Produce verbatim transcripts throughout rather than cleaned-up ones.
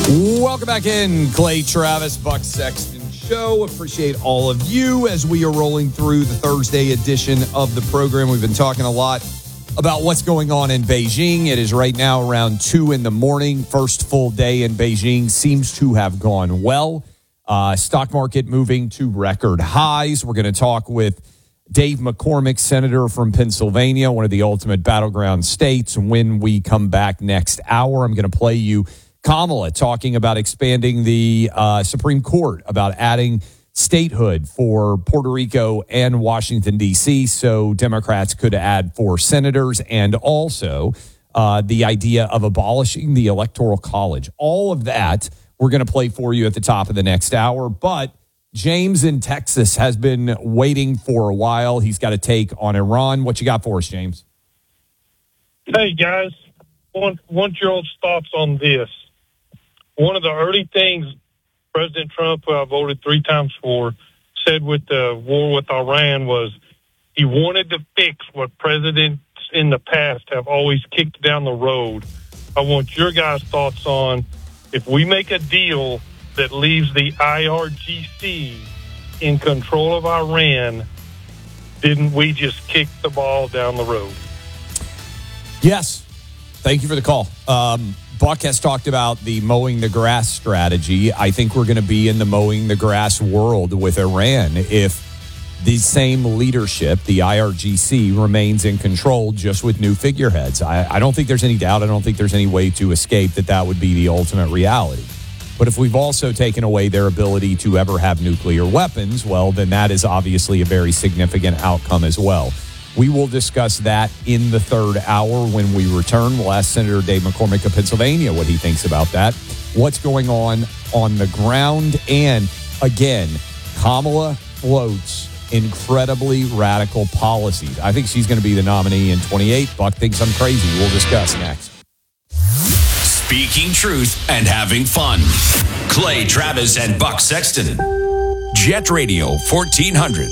Welcome back in, Clay Travis, Buck Sexton Show. Appreciate all of you as we are rolling through the Thursday edition of the program. We've been talking a lot about what's going on in Beijing. It is right now around two in the morning. First full day in Beijing seems to have gone well. Uh, stock market moving to record highs. We're going to talk with Dave McCormick, senator from Pennsylvania, one of the ultimate battleground states. When we come back next hour, I'm going to play you Kamala talking about expanding the uh, Supreme Court, about adding statehood for Puerto Rico and Washington, D C, so Democrats could add four senators, and also uh, the idea of abolishing the Electoral College. All of that we're going to play for you at the top of the next hour. But James in Texas has been waiting for a while. He's got a take on Iran. What you got for us, James? Hey, guys. Want, want your old thoughts on this. One of the early things President Trump, who I voted three times for, said with the war with Iran was he wanted to fix what presidents in the past have always kicked down the road. I want your guys' thoughts on if we make a deal that leaves the I R G C in control of Iran, didn't we just kick the ball down the road? Yes. Thank you for the call. Um, Buck has talked about the mowing the grass strategy. I think we're going to be in the mowing the grass world with Iran if the same leadership, the I R G C, remains in control just with new figureheads. I, I don't think there's any doubt. I don't think there's any way to escape that that would be the ultimate reality. But if we've also taken away their ability to ever have nuclear weapons, well, then that is obviously a very significant outcome as well. We will discuss that in the third hour when we return. We'll ask Senator Dave McCormick of Pennsylvania what he thinks about that, what's going on on the ground, and again, Kamala floats incredibly radical policies. I think she's going to be the nominee in twenty-eight. Buck thinks I'm crazy. We'll discuss next. Speaking truth and having fun. Clay Travis and Buck Sexton. Jet Radio fourteen hundred.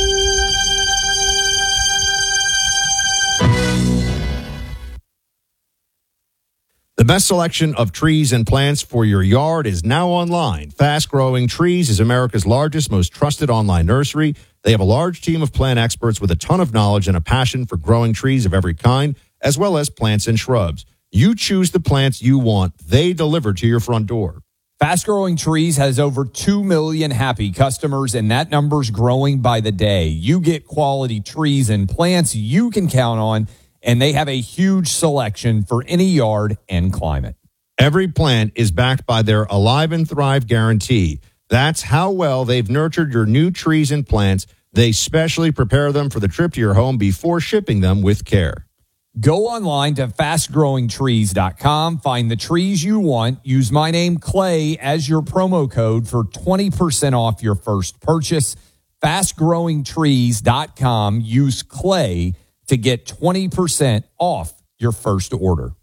The best selection of trees and plants for your yard is now online. Fast Growing Trees is America's largest, most trusted online nursery. They have a large team of plant experts with a ton of knowledge and a passion for growing trees of every kind, as well as plants and shrubs. You choose the plants you want. They deliver to your front door. Fast Growing Trees has over two million happy customers, and that number's growing by the day. You get quality trees and plants you can count on, and they have a huge selection for any yard and climate. Every plant is backed by their Alive and Thrive guarantee. That's how well they've nurtured your new trees and plants. They specially prepare them for the trip to your home before shipping them with care. Go online to fast growing trees dot com. Find the trees you want. Use my name, Clay, as your promo code for twenty percent off your first purchase. fast growing trees dot com. Use Clay to get twenty percent off your first order.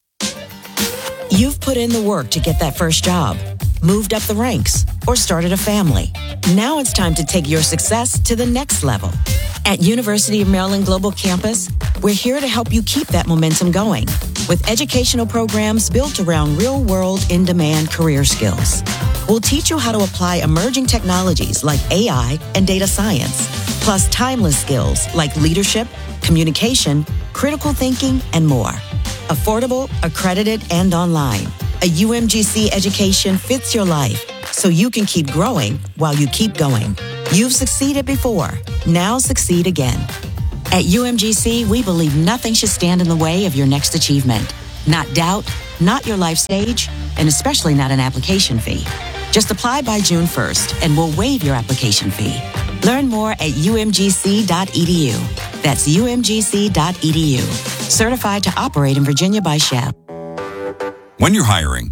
You've put in the work to get that first job, moved up the ranks, or started a family. Now it's time to take your success to the next level. At University of Maryland Global Campus, we're here to help you keep that momentum going with educational programs built around real-world, in-demand career skills. We'll teach you how to apply emerging technologies like A I and data science, plus timeless skills like leadership, communication, critical thinking, and more. Affordable, accredited, and online. A U M G C education fits your life so you can keep growing while you keep going. You've succeeded before. Now succeed again. At U M G C, we believe nothing should stand in the way of your next achievement. Not doubt, not your life stage, and especially not an application fee. Just apply by June first and we'll waive your application fee. Learn more at U M G C dot E D U. That's U M G C dot E D U. Certified to operate in Virginia by S H E B. When you're hiring,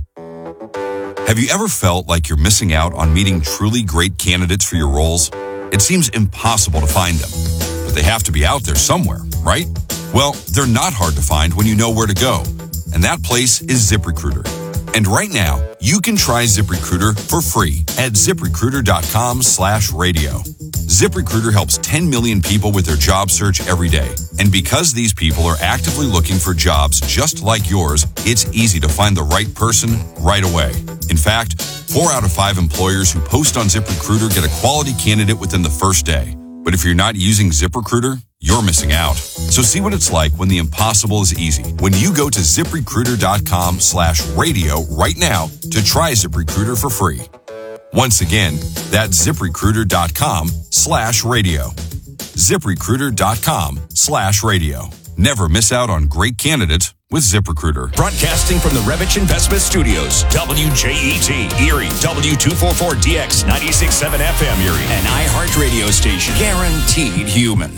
have you ever felt like you're missing out on meeting truly great candidates for your roles? It seems impossible to find them, but they have to be out there somewhere, right? Well, they're not hard to find when you know where to go, and that place is ZipRecruiter. And right now, you can try ZipRecruiter for free at ZipRecruiter.com slash radio. ZipRecruiter helps ten million people with their job search every day. And because these people are actively looking for jobs just like yours, it's easy to find the right person right away. In fact, four out of five employers who post on ZipRecruiter get a quality candidate within the first day. But if you're not using ZipRecruiter, you're missing out. So see what it's like when the impossible is easy. When you go to ZipRecruiter.com slash radio right now to try ZipRecruiter for free. Once again, that's ZipRecruiter.com slash radio. ZipRecruiter.com slash radio. Never miss out on great candidates with ZipRecruiter. Broadcasting from the Revich Investment Studios, W J E T, Erie, W two forty-four D X, ninety-six point seven F M Erie, an iHeart radio station, guaranteed human.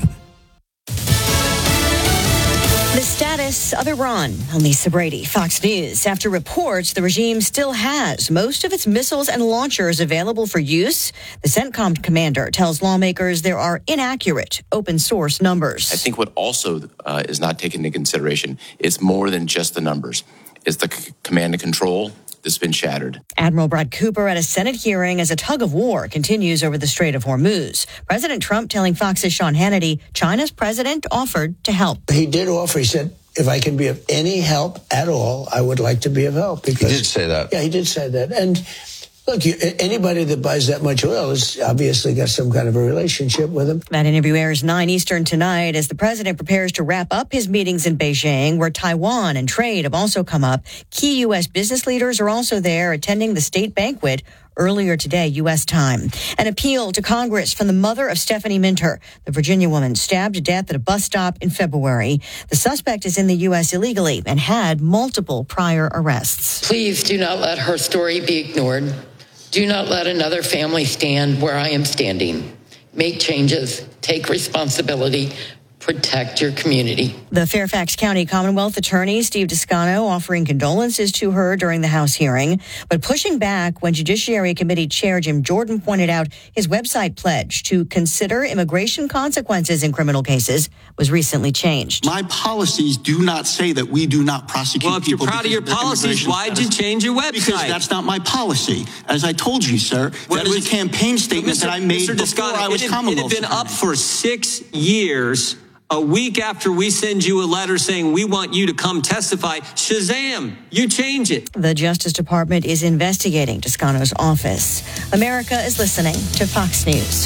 The status of Iran. I'm Lisa Brady, Fox News. After reports the regime still has most of its missiles and launchers available for use, the CENTCOM commander tells lawmakers there are inaccurate open source numbers. I think what also uh, is not taken into consideration is more than just the numbers. It's the c- command and control that's been shattered. Admiral Brad Cooper at a Senate hearing as a tug of war continues over the Strait of Hormuz. President Trump telling Fox's Sean Hannity China's president offered to help. He did offer. He said, if I can be of any help at all, I would like to be of help. Because, he did say that. Yeah, he did say that. And look, you, anybody that buys that much oil has obviously got some kind of a relationship with him. That interview airs nine Eastern tonight as the president prepares to wrap up his meetings in Beijing, where Taiwan and trade have also come up. Key U S business leaders are also there attending the state banquet earlier today, U S time. An appeal to Congress from the mother of Stephanie Minter, the Virginia woman stabbed to death at a bus stop in February. The suspect is in the U S illegally and had multiple prior arrests. Please do not let her story be ignored. Do not let another family stand where I am standing. Make changes, take responsibility, protect your community. The Fairfax County Commonwealth Attorney, Steve Descano, offering condolences to her during the House hearing, but pushing back when Judiciary Committee Chair Jim Jordan pointed out his website pledge to consider immigration consequences in criminal cases was recently changed. My policies do not say that we do not prosecute well, if people. Well, if you're proud of your policies, why did you change your website? Because that's not my policy. As I told you, sir, well, that is was, a campaign statement Mister that I made Mister before Descano, I was it Commonwealth. It had been up for six years. A week after we send you a letter saying we want you to come testify, shazam, you change it. The Justice Department is investigating Descano's office. America is listening to Fox News.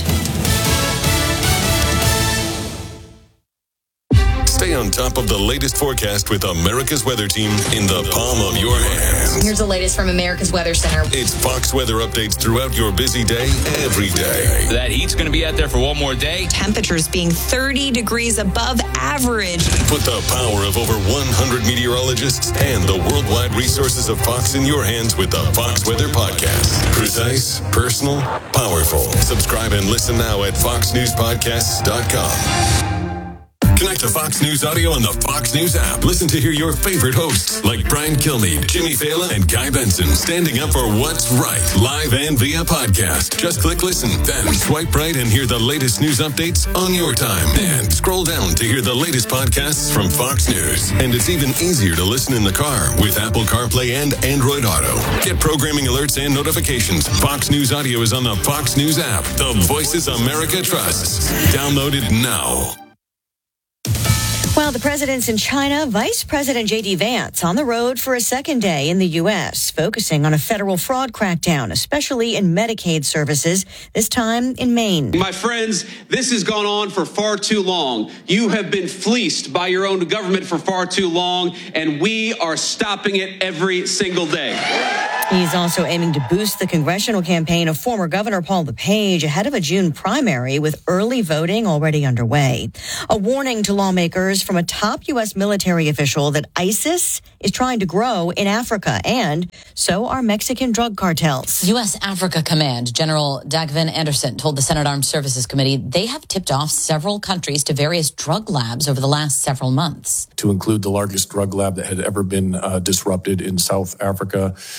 Stay on top of the latest forecast with America's Weather Team in the palm of your hands. Here's the latest from America's Weather Center. It's Fox weather updates throughout your busy day, every day. That heat's going to be out there for one more day. Temperatures being thirty degrees above average. Put the power of over one hundred meteorologists and the worldwide resources of Fox in your hands with the Fox Weather Podcast. Precise, personal, powerful. Subscribe and listen now at fox news podcasts dot com. Connect to Fox News Audio on the Fox News app. Listen to hear your favorite hosts like Brian Kilmeade, Jimmy Fallon, and Guy Benson standing up for what's right, live and via podcast. Just click listen, then swipe right and hear the latest news updates on your time. And scroll down to hear the latest podcasts from Fox News. And it's even easier to listen in the car with Apple CarPlay and Android Auto. Get programming alerts and notifications. Fox News Audio is on the Fox News app. The voices America trusts. Download it now. While the president's in China, Vice President J D Vance on the road for a second day in the U S, focusing on a federal fraud crackdown, especially in Medicaid services, this time in Maine. My friends, this has gone on for far too long. You have been fleeced by your own government for far too long, and we are stopping it every single day. He's also aiming to boost the congressional campaign of former Governor Paul LePage ahead of a June primary with early voting already underway. A warning to lawmakers from a top U S military official that ISIS is trying to grow in Africa, and so are Mexican drug cartels. U S Africa Command General Dagvin Anderson told the Senate Armed Services Committee they have tipped off several countries to various drug labs over the last several months. To include the largest drug lab that had ever been uh, disrupted in South Africa, that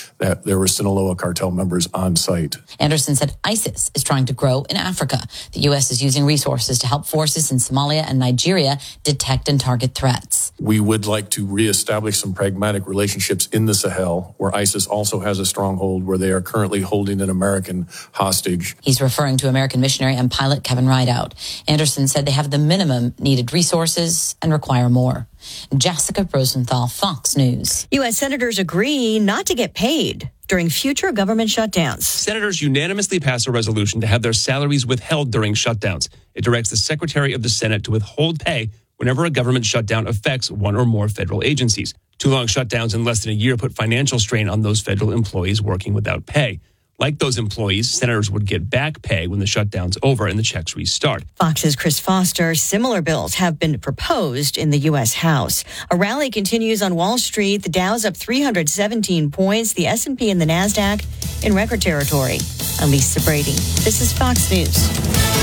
there were Sinaloa cartel members on site. Anderson said ISIS is trying to grow in Africa. The U S is using resources to help forces in Somalia and Nigeria detect and target threats. We would like to reestablish some pragmatic relationships in the Sahel, where ISIS also has a stronghold, where they are currently holding an American hostage. He's referring to American missionary and pilot Kevin Rideout. Anderson said they have the minimum needed resources and require more. Jessica Rosenthal, Fox News. U S senators agree not to get paid during future government shutdowns. Senators unanimously passed a resolution to have their salaries withheld during shutdowns. It directs the Secretary of the Senate to withhold pay whenever a government shutdown affects one or more federal agencies. Too long shutdowns in less than a year put financial strain on those federal employees working without pay. Like those employees, senators would get back pay when the shutdown's over and the checks restart. Fox's Chris Foster. Similar bills have been proposed in the U S. House. A rally continues on Wall Street. The Dow's up three hundred seventeen points. The S and P and the NASDAQ in record territory. I'm Lisa Brady. This is Fox News.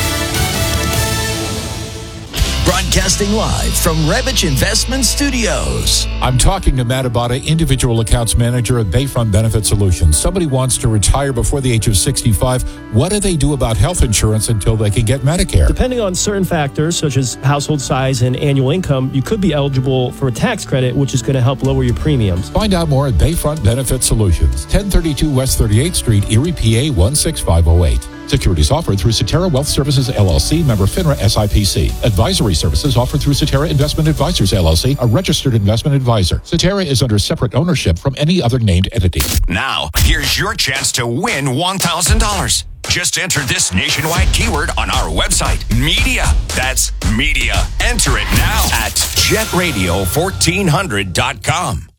Broadcasting live from Revich Investment Studios. I'm talking to Matt Abata, Individual Accounts Manager at Bayfront Benefit Solutions. Somebody wants to retire before the age of sixty-five. What do they do about health insurance until they can get Medicare? Depending on certain factors, such as household size and annual income, you could be eligible for a tax credit, which is going to help lower your premiums. Find out more at Bayfront Benefit Solutions, ten thirty-two West thirty-eighth Street, Erie, P A one six five oh eight. Securities offered through Cetera Wealth Services, L L C, member FINRA S I P C. Advisory services offered through Cetera Investment Advisors, L L C, a registered investment advisor. Cetera is under separate ownership from any other named entity. Now, here's your chance to win one thousand dollars. Just enter this nationwide keyword on our website, media. That's media. Enter it now at jet radio fourteen hundred dot com.